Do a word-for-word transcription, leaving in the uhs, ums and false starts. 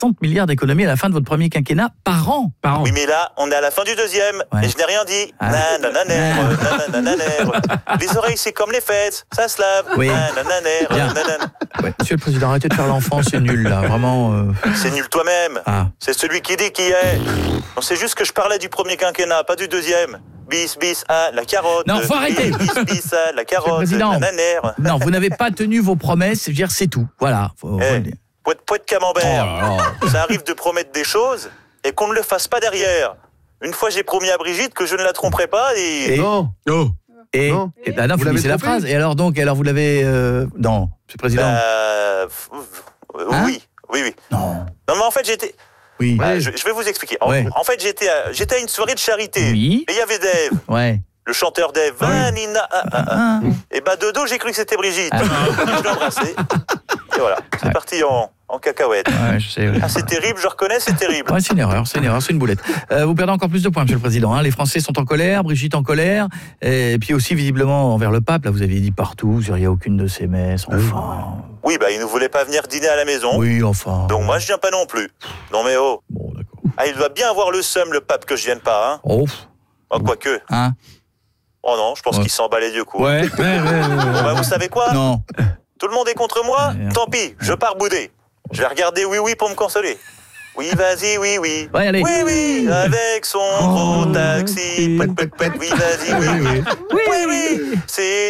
soixante milliards d'économies à la fin de votre premier quinquennat par an. Par an. Oui, mais là, on est à la fin du deuxième, Ouais. et je n'ai rien dit. Ah. Nanananer, nanananer. Les oreilles, c'est comme les fêtes, ça se lave. Oui. Nanananer, Bien. nanana. Ouais. Monsieur le Président, arrêtez de faire l'enfant, c'est nul là, vraiment. euh. C'est nul toi-même. Ah. C'est celui qui dit qui est. Non, c'est juste que je parlais du premier quinquennat, pas du deuxième. Bis, bis, ah, la carotte. Non, faut arrêter. Bis, bis, bis, ah, la carotte. Président. Nananer. Non, vous n'avez pas tenu vos promesses, je veux dire, c'est tout. Voilà. Faut, faut Eh, le dire. Poète, poète camembert. Oh là là. Ça arrive de promettre des choses et qu'on ne le fasse pas derrière. Une fois, j'ai promis à Brigitte que je ne la tromperai pas et... Et- Non. Oh. Et, Non. et ben non, Vous l'avez finissez la trompé. phrase. Et alors donc, et alors vous l'avez euh, non, Monsieur le Président. Euh, f- f- Hein oui, oui, oui. Non. Non, mais en fait, j'étais... Oui. Ah, je, je vais vous expliquer. En, Ouais. en fait, j'étais à, j'étais à une soirée de charité. Oui. Et il y avait Dave, Ouais. le chanteur Dave. Vanina, ah, ah, ah. Ah. Et bah, de dos, j'ai cru que c'était Brigitte. Ah. Je l'ai embrassé. Et voilà, c'est Ouais. parti en, en cacahuète. Ouais, je sais. Ouais. Ah, c'est terrible, je reconnais, c'est terrible. Ouais, c'est une erreur, c'est une erreur, c'est une boulette. Euh, vous perdez encore plus de points, Monsieur le Président. Hein. Les Français sont en colère, Brigitte en colère, et puis aussi visiblement envers le pape. Là, vous aviez dit partout, vous n'iriez à aucune de ces messes. Enfin. Oui, bah, il ne voulait pas venir dîner à la maison. Oui, enfin. Donc moi, je viens pas non plus. Non, mais oh. Bon, d'accord. Ah, il doit bien avoir le seum, le pape, que je vienne pas, hein. Oh. Oh, quoique. Hein. Oh non, je pense Ouais. qu'il s'en bat les yeux coups. Ouais, ouais, ouais, ouais, Bon, bah, vous savez quoi? Non. Tout le monde est contre moi? Ouais. Tant pis, je pars bouder. Je vais regarder Oui Oui pour me consoler. Oui, vas-y, oui, oui. Ouais, allez. Oui, oui, avec son gros taxi. Pète, pète, pète. Oui, vas-y, oui, oui. Oui, oui, c'est